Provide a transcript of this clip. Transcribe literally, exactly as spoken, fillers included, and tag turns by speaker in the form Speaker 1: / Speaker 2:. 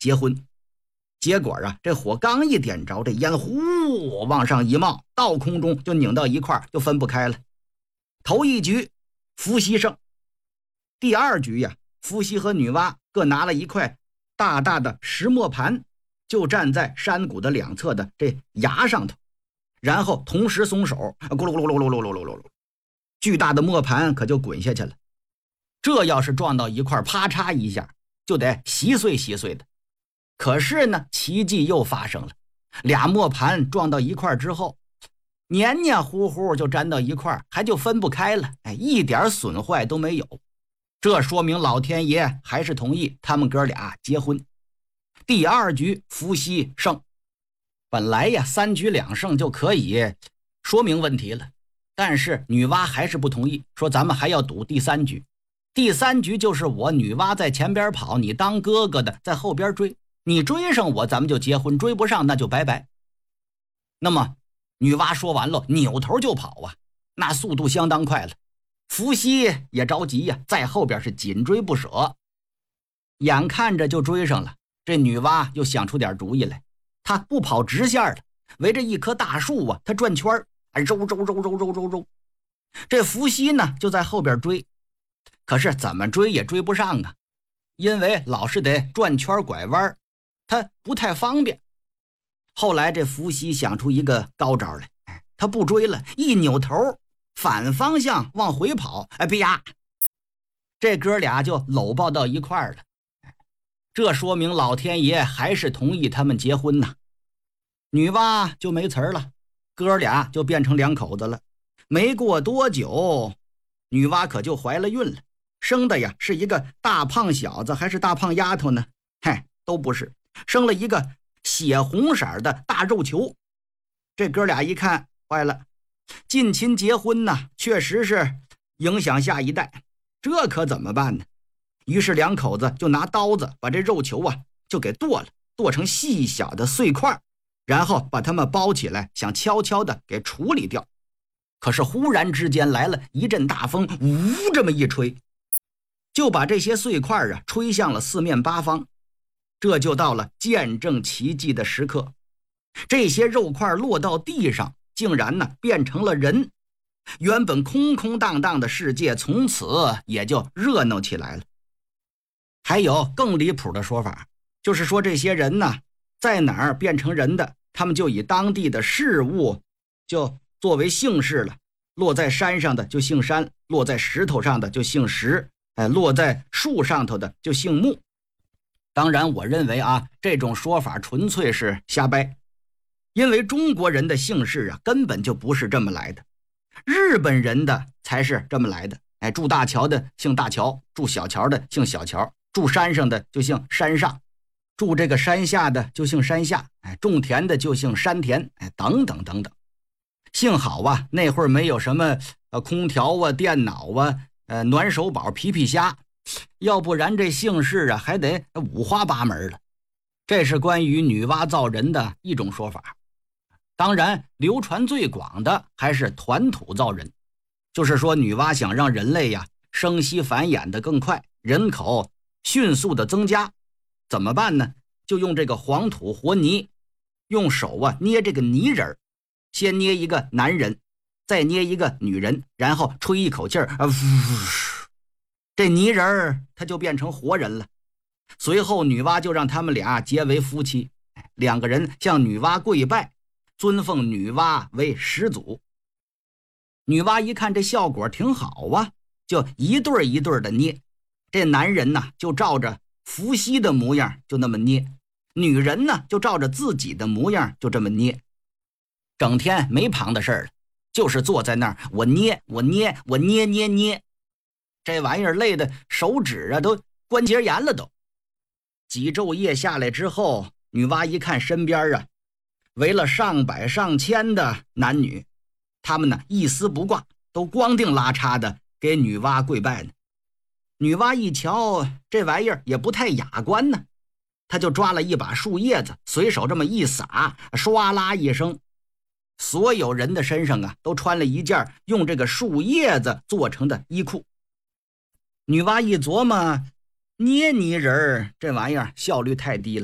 Speaker 1: 结婚。结果啊，这火刚一点着，这烟呼往上一冒，到空中就拧到一块，就分不开了。头一局伏羲胜，第二局呀，伏羲和女娲各拿了一块大大的石磨盘，就站在山谷的两侧的这崖上头，然后同时松手，咕噜咕噜咕噜咕噜咕噜咕噜，巨大的磨盘可就滚下去了。这要是撞到一块，啪嚓一下就得稀碎稀碎的。可是呢，奇迹又发生了，俩磨盘撞到一块之后，黏黏糊糊就粘到一块，还就分不开了，哎，一点损坏都没有。这说明老天爷还是同意他们哥俩结婚。第二局伏羲胜，本来呀三局两胜就可以说明问题了，但是女娲还是不同意，说咱们还要赌第三局。第三局就是我女娲在前边跑，你当哥哥的在后边追，你追上我咱们就结婚，追不上那就拜拜。那么女娲说完了，扭头就跑啊，那速度相当快了。伏羲也着急呀，在后边是紧追不舍，眼看着就追上了。这女娲又想出点主意来，她不跑直线了，围着一棵大树啊，她转圈儿，揉揉揉揉揉揉揉。这伏羲呢就在后边追，可是怎么追也追不上啊，因为老是得转圈拐弯，他不太方便。后来这伏羲想出一个高招来，他不追了，一扭头反方向往回跑，哎啪，这哥俩就搂抱到一块儿了。这说明老天爷还是同意他们结婚呐。女娲就没词儿了，哥俩就变成两口子了。没过多久，女娲可就怀了孕了，生的呀是一个大胖小子还是大胖丫头呢？嗨，都不是，生了一个血红色的大肉球。这哥俩一看坏了，近亲结婚呢，确实是影响下一代，这可怎么办呢？于是两口子就拿刀子把这肉球啊就给剁了，剁成细小的碎块，然后把它们包起来，想悄悄的给处理掉。可是忽然之间来了一阵大风，呜这么一吹，就把这些碎块啊吹向了四面八方。这就到了见证奇迹的时刻，这些肉块落到地上，竟然呢变成了人。原本空空荡荡的世界从此也就热闹起来了。还有更离谱的说法，就是说这些人呢在哪儿变成人的，他们就以当地的事物就作为姓氏了，落在山上的就姓山，落在石头上的就姓石，哎，落在树上头的就姓木。当然我认为啊，这种说法纯粹是瞎掰，因为中国人的姓氏啊根本就不是这么来的，日本人的才是这么来的。哎，住大桥的姓大桥，住小桥的姓小桥，住山上的就姓山上，住这个山下的就姓山下，哎，种田的就姓山田，哎，等等等等。幸好啊，那会儿没有什么呃空调啊、电脑啊、呃暖手宝、皮皮虾，要不然这姓氏啊还得五花八门了。这是关于女娲造人的一种说法。当然，流传最广的还是团土造人，就是说女娲想让人类呀生息繁衍的更快，人口迅速的增加，怎么办呢？就用这个黄土和泥，用手啊捏这个泥人，先捏一个男人，再捏一个女人，然后吹一口气儿，啊，这泥人他就变成活人了。随后女娲就让他们俩结为夫妻，两个人向女娲跪拜，尊奉女娲为始祖。女娲一看这效果挺好啊，就一对一对的捏。这男人呢就照着伏羲的模样就那么捏，女人呢就照着自己的模样就这么捏。整天没旁的事儿了，就是坐在那儿，我捏我捏我捏捏捏，这玩意儿累的手指啊都关节炎了都。几昼夜下来之后，女娲一看身边啊围了上百上千的男女，他们呢一丝不挂，都光腚拉叉的给女娲跪拜呢。女娲一瞧这玩意儿也不太雅观呢，她就抓了一把树叶子，随手这么一撒，唰啦一声，所有人的身上啊都穿了一件用这个树叶子做成的衣裤。女娲一琢磨，捏泥人这玩意儿效率太低了。